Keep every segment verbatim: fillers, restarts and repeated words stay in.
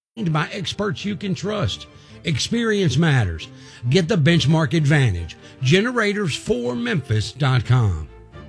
By experts you can trust. Experience matters. Get the benchmark advantage. Generators for Memphis dot com.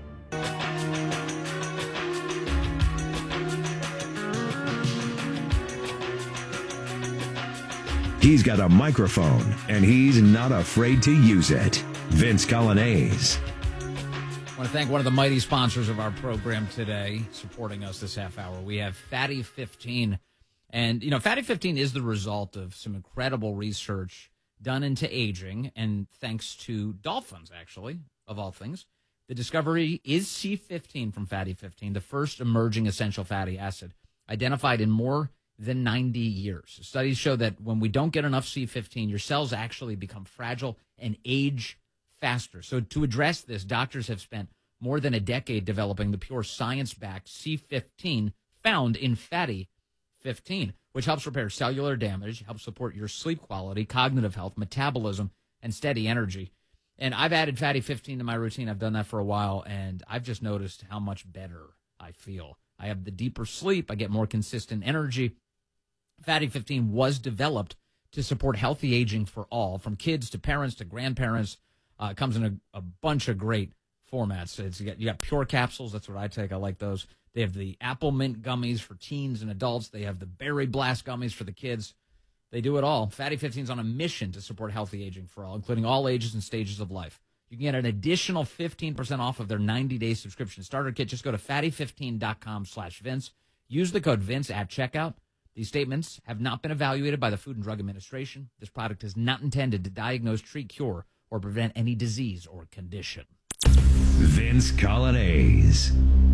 He's got a microphone, and he's not afraid to use it. Vince Coglianese. I want to thank one of the mighty sponsors of our program today, supporting us this half hour. We have Fatty fifteen. And, you know, Fatty fifteen is the result of some incredible research done into aging, and thanks to dolphins, actually, of all things. The discovery is C fifteen from Fatty fifteen, the first emerging essential fatty acid, identified in more than ninety years. Studies show that when we don't get enough C fifteen, your cells actually become fragile and age faster. So to address this, doctors have spent more than a decade developing the pure science-backed C fifteen found in Fatty fifteen, which helps repair cellular damage, helps support your sleep quality, cognitive health, metabolism, and steady energy. And I've added Fatty fifteen to my routine. I've done that for a while, and I've just noticed how much better I feel. I have the deeper sleep. I get more consistent energy. Fatty fifteen was developed to support healthy aging for all, from kids to parents to grandparents. Uh, it comes in a, a bunch of great formats. It's, you, got, you got pure capsules. That's what I take. I like those. They have the apple mint gummies for teens and adults. They have the berry blast gummies for the kids. They do it all. Fatty fifteen is on a mission to support healthy aging for all, including all ages and stages of life. You can get an additional fifteen percent off of their ninety-day subscription starter kit. Just go to fatty fifteen dot com slash Vince. Use the code Vince at checkout. These statements have not been evaluated by the Food and Drug Administration. This product is not intended to diagnose, treat, cure, or prevent any disease or condition. Vince Coglianese.